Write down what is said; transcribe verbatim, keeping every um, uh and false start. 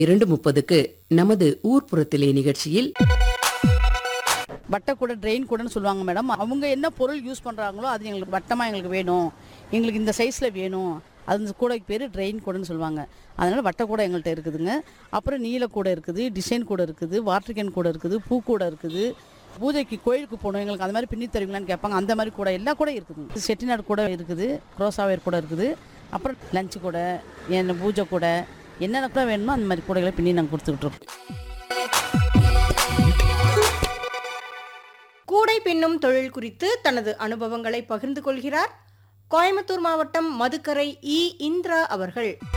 இரண்டு முப்பதுக்கு நமது ஊர்ப்புறத்திலே நிகழ்ச்சியில் வட்ட கூட ட்ரெயின் கூடன்னு சொல்லுவாங்க மேடம். அவங்க என்ன பொருள் யூஸ் பண்ணுறாங்களோ அது எங்களுக்கு வட்டமாக எங்களுக்கு வேணும், எங்களுக்கு இந்த சைஸில் வேணும், அந்த கூடைக்கு பேர் ட்ரெயின் கூடன்னு சொல்லுவாங்க. அதனால் வட்ட கூட எங்கள்கிட்ட இருக்குதுங்க. அப்புறம் நீல கூட இருக்குது, டிசைன் கூட இருக்குது, வாட்டர் கேன் கூட இருக்குது, பூ கூட இருக்குது. பூஜைக்கு கோயிலுக்கு போகணும் எங்களுக்கு அந்த மாதிரி பின்னி தருவீங்களான்னு கேட்பாங்க. அந்த மாதிரி கூட எல்லா கூட இருக்குது. செட்டிநாடு கூட இருக்குது, குரோசாவேர் கூட இருக்குது. அப்புறம் லஞ்சு கூட, என்ன பூஜை கூட, என்னென்ன கூட வேணுமோ அந்த மாதிரி கூடைகளை பின்னி நாங்கள் கொடுத்துக்கிட்டு இருக்கோம். கூடை பின்னும் தொழில் குறித்து தனது அனுபவங்களை பகிர்ந்து கொள்கிறார் கோயம்புத்தூர் மாவட்டம் மதுக்கரை இ இந்திரா அவர்கள்.